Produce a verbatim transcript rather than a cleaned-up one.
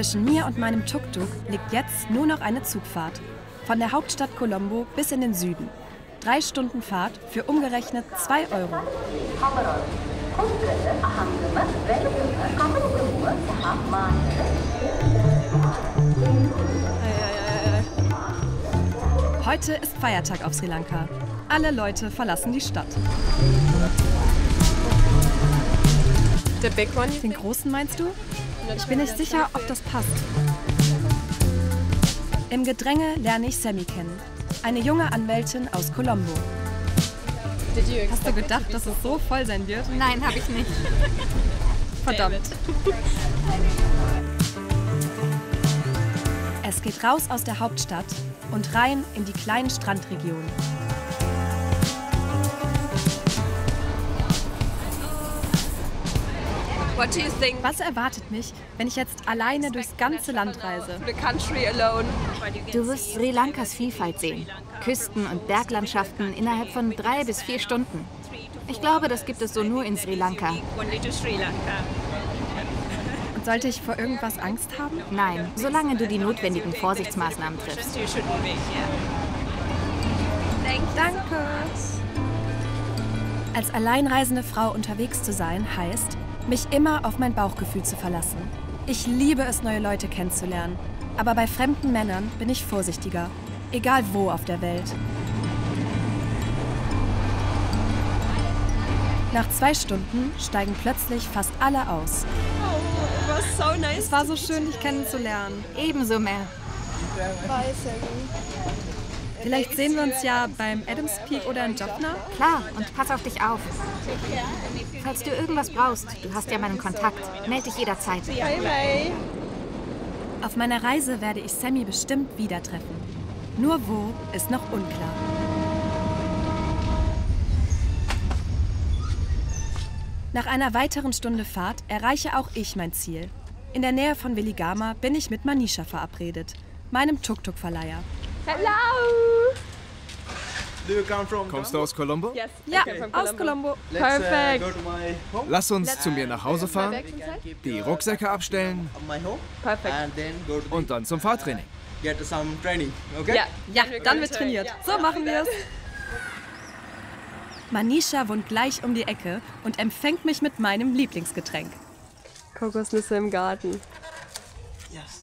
Zwischen mir und meinem Tuk-Tuk liegt jetzt nur noch eine Zugfahrt. Von der Hauptstadt Colombo bis in den Süden. Drei Stunden Fahrt für umgerechnet zwei Euro. Heute ist Feiertag auf Sri Lanka. Alle Leute verlassen die Stadt. Den großen meinst du? Ich bin nicht sicher, ob das passt. Im Gedränge lerne ich Sammy kennen. Eine junge Anwältin aus Colombo. Hast du gedacht, dass es so voll sein wird? Nein, habe ich nicht. Verdammt. Es geht raus aus der Hauptstadt und rein in die kleinen Strandregionen. Was erwartet mich, wenn ich jetzt alleine durchs ganze Land reise? Du wirst Sri Lankas Vielfalt sehen. Küsten- und Berglandschaften innerhalb von drei bis vier Stunden. Ich glaube, das gibt es so nur in Sri Lanka. Und sollte ich vor irgendwas Angst haben? Nein, solange du die notwendigen Vorsichtsmaßnahmen triffst. Danke. Als alleinreisende Frau unterwegs zu sein, heißt, mich immer auf mein Bauchgefühl zu verlassen. Ich liebe es, neue Leute kennenzulernen. Aber bei fremden Männern bin ich vorsichtiger. Egal wo auf der Welt. Nach zwei Stunden steigen plötzlich fast alle aus. Es war so schön, dich kennenzulernen. Ebenso, Mel. Vielleicht sehen wir uns ja beim Adams Peak oder in Jaffna? Klar, und pass auf dich auf. Falls du irgendwas brauchst, du hast ja meinen Kontakt, melde dich jederzeit. Auf meiner Reise werde ich Sammy bestimmt wieder treffen. Nur wo, ist noch unklar. Nach einer weiteren Stunde Fahrt erreiche auch ich mein Ziel. In der Nähe von Weligama bin ich mit Manisha verabredet, meinem Tuk-Tuk-Verleiher. Hello! Kommst du aus Colombo? Ja, aus Colombo. Perfekt. Lass uns zu mir nach Hause fahren, die Rucksäcke abstellen Perfekt. und dann zum Fahrtraining. Ja, Ja, dann wird trainiert. So machen wir es. Manisha wohnt gleich um die Ecke und empfängt mich mit meinem Lieblingsgetränk. Kokosnüsse im Garten. Yes.